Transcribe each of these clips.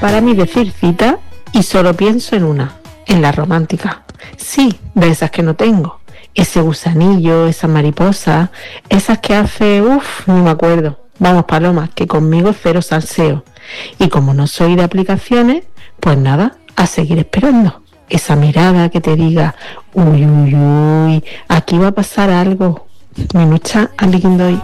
para mí decir cita y solo pienso en una, en la romántica. Sí, de esas que no tengo. Ese gusanillo, esa mariposa, esas que hace, ni me acuerdo. Vamos, Paloma, que conmigo cero salseo. Y como no soy de aplicaciones, pues nada, a seguir esperando. Esa mirada que te diga, uy, uy, uy, aquí va a pasar algo. Minucha alguien doy.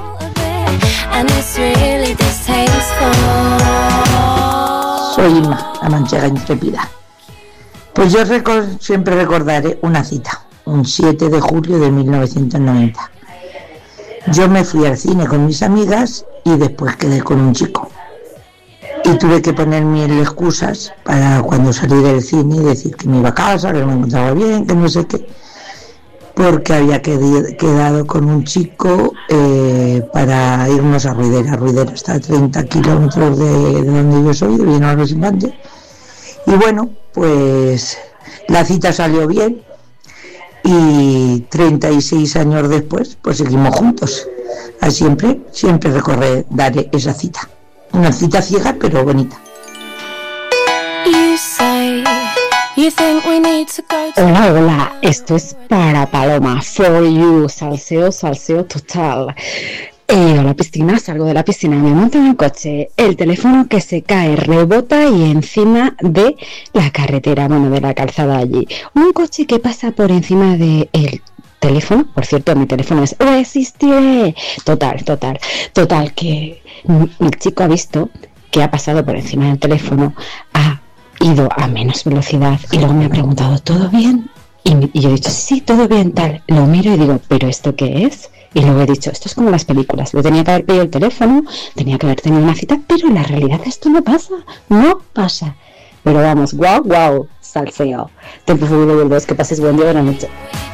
Soy Inma, la manchega intrépida. Pues yo siempre recordaré una cita, un 7 de julio de 1990. Yo me fui al cine con mis amigas y después quedé con un chico. Y tuve que poner mil excusas para cuando salí del cine y decir que me iba a casa, que no me encontraba bien, que no sé qué. Porque había quedado con un chico para irnos a Ruidera. Ruidera está a 30 kilómetros de donde yo soy, de Villanueva de Infante. Y bueno, pues la cita salió bien y 36 años después, pues seguimos juntos. Siempre recordaré esa cita. Una cita ciega, pero bonita. Hola, esto es para Paloma, for you, salseo total. He ido a la piscina, salgo de la piscina, me monto en el coche, el teléfono que se cae, rebota y encima de la carretera, de la calzada allí. Un coche que pasa por encima de él. Teléfono, por cierto, mi teléfono es resistiré. Total, que el chico ha visto que ha pasado por encima del teléfono, ha ido a menos velocidad y luego me ha preguntado, ¿todo bien? Y yo he dicho, sí, todo bien, tal. Lo miro y digo, ¿pero esto qué es? Y luego he dicho, esto es como las películas, le tenía que haber pedido el teléfono, tenía que haber tenido una cita, pero en la realidad esto no pasa. Pero vamos, guau, salseo. Te puedo que pases buen día, buena noche.